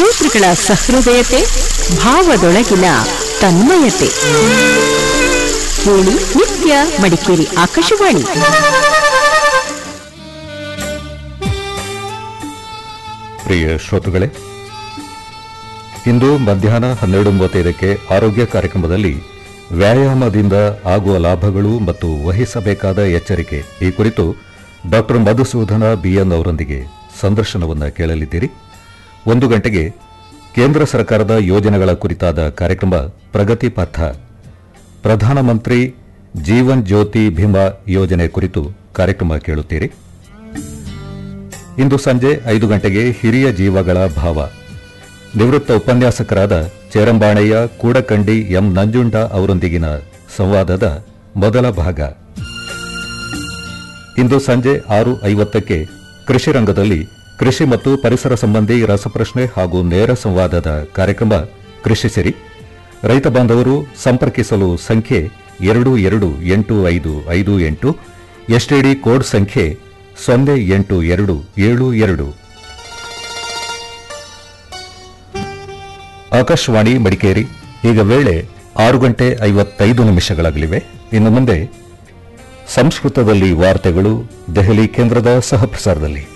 ಶ್ರೋತೃಗಳ ಸಹೃದಯತೆ, ಭಾವದೊಳಗಿನ ತನ್ಮಯತೆ. ಕೇಳಿ ನಿತ್ಯ ಮಡಿಕೇರಿ ಆಕಾಶವಾಣಿ. ಪ್ರಿಯ ಶ್ರೋತೃಗಳೇ, ಇಂದು ಮಧ್ಯಾಹ್ನ 12:35ಕ್ಕೆ ಆರೋಗ್ಯ ಕಾರ್ಯಕ್ರಮದಲ್ಲಿ ವ್ಯಾಯಾಮದಿಂದ ಆಗುವ ಲಾಭಗಳು ಮತ್ತು ವಹಿಸಬೇಕಾದ ಎಚ್ಚರಿಕೆ ಈ ಕುರಿತು ಡಾ ಮಧುಸೂದನ ಬಿಎನ್ ಅವರೊಂದಿಗೆ ಸಂದರ್ಶನವನ್ನು ಕೇಳಲಿದ್ದೀರಿ. 1 ಗಂಟೆಗೆ ಕೇಂದ್ರ ಸರ್ಕಾರದ ಯೋಜನೆಗಳ ಕುರಿತಾದ ಕಾರ್ಯಕ್ರಮ ಪ್ರಗತಿ ಪಥ, ಪ್ರಧಾನಮಂತ್ರಿ ಜೀವನ್ ಜ್ಯೋತಿ ಭೀಮಾ ಯೋಜನೆ ಕುರಿತು ಕಾರ್ಯಕ್ರಮ ಕೇಳುತ್ತೀರಿ. ಇಂದು ಸಂಜೆ 5 ಗಂಟೆಗೆ ಹಿರಿಯ ಜೀವಗಳ ಭಾವ, ನಿವೃತ್ತ ಉಪನ್ಯಾಸಕರಾದ ಚೇರಂಬಾಣಯ್ಯ ಕೂಡಕಂಡಿ ಎಂ ನಂಜುಂಡ ಅವರೊಂದಿಗಿನ ಸಂವಾದದ ಮೊದಲ ಭಾಗ. ಇಂದು ಸಂಜೆ 6:50ಕ್ಕೆ ಕೃಷಿ ರಂಗದಲ್ಲಿ ಕೃಷಿ ಮತ್ತು ಪರಿಸರ ಸಂಬಂಧಿ ರಸಪ್ರಶ್ನೆ ಹಾಗೂ ನೇರ ಸಂವಾದದ ಕಾರ್ಯಕ್ರಮ ಕೃಷಿ ಸಿರಿ. ರೈತ ಬಾಂಧವರು ಸಂಪರ್ಕಿಸಲು ಸಂಖ್ಯೆ 228558, ಎಸ್ಟಿಡಿ ಕೋಡ್ ಸಂಖ್ಯೆ 08272. ಆಕಾಶವಾಣಿ ಮಡಿಕೇರಿ. ಈಗ ವೇಳೆ 6:55 ಇನ್ನು ಮುಂದೆ ಸಂಸ್ಕೃತದಲ್ಲಿ ವಾರ್ತೆಗಳು ದೆಹಲಿ ಕೇಂದ್ರದ ಸಹಪ್ರಸಾರದಲ್ಲಿ.